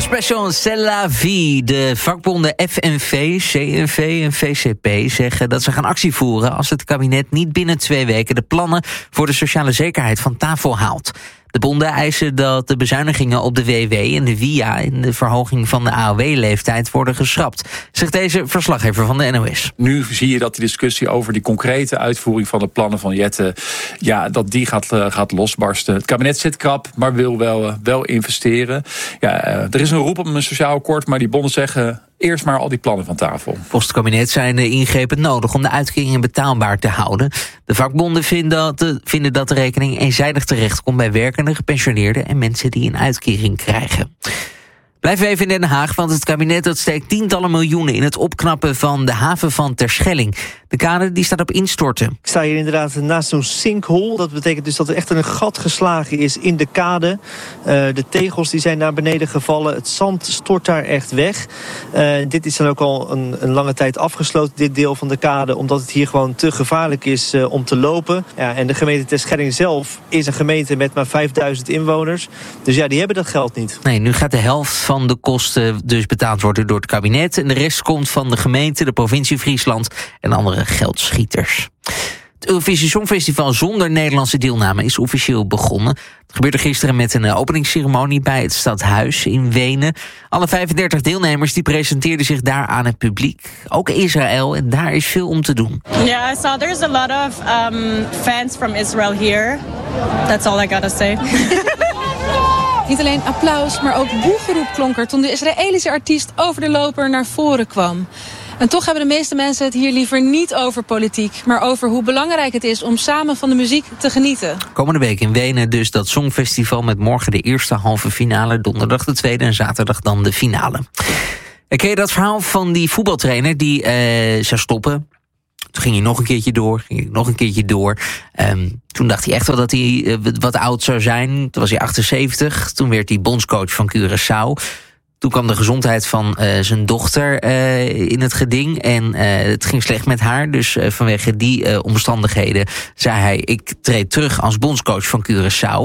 Special, c'est la vie. De vakbonden FNV, CNV en VCP zeggen dat ze gaan actie voeren als het kabinet niet binnen 2 weken de plannen voor de sociale zekerheid van tafel haalt. De bonden eisen dat de bezuinigingen op de WW en de WIA en de verhoging van de AOW-leeftijd worden geschrapt, zegt deze verslaggever van de NOS. Nu zie je dat die discussie over die concrete uitvoering van de plannen van Jette, dat die gaat losbarsten. Het kabinet zit krap, maar wil wel investeren. Er is een roep op een sociaal akkoord, maar die bonden zeggen eerst maar al die plannen van tafel. Volgens het kabinet zijn de ingrepen nodig om de uitkeringen betaalbaar te houden. De vakbonden vinden dat de rekening eenzijdig terechtkomt bij werkenden, gepensioneerden en mensen die een uitkering krijgen. Blijven we even in Den Haag, want het kabinet dat steekt tientallen miljoenen in het opknappen van de haven van Terschelling. De kade die staat op instorten. Ik sta hier inderdaad naast zo'n sinkhole. Dat betekent dus dat er echt een gat geslagen is in de kade. De tegels die zijn naar beneden gevallen. Het zand stort daar echt weg. Dit is dan ook al een lange tijd afgesloten, dit deel van de kade, omdat het hier gewoon te gevaarlijk is om te lopen. Ja, en de gemeente Terschelling zelf is een gemeente met maar 5000 inwoners. Dus die hebben dat geld niet. Nee, nu gaat de helft van de kosten dus betaald worden door het kabinet. En de rest komt van de gemeente, de provincie Friesland en andere geldschieters. Het Eurovisie Songfestival zonder Nederlandse deelname is officieel begonnen. Het gebeurde gisteren met een openingsceremonie bij het Stadhuis in Wenen. Alle 35 deelnemers die presenteerden zich daar aan het publiek. Ook Israël, en daar is veel om te doen. Yeah, I saw there's a lot of fans from Israel here. That's all I gotta say. Niet alleen applaus, maar ook boegeroep klonk er toen de Israëlische artiest over de loper naar voren kwam. En toch hebben de meeste mensen het hier liever niet over politiek, maar over hoe belangrijk het is om samen van de muziek te genieten. Komende week in Wenen dus dat Songfestival met morgen de eerste halve finale, donderdag de tweede en zaterdag dan de finale. Ken je dat verhaal van die voetbaltrainer die zou stoppen? Toen ging hij nog een keertje door. Toen dacht hij echt wel dat hij wat oud zou zijn. Toen was hij 78. Toen werd hij bondscoach van Curaçao. Toen kwam de gezondheid van zijn dochter in het geding. En het ging slecht met haar. Dus vanwege die omstandigheden zei hij: ik treed terug als bondscoach van Curaçao.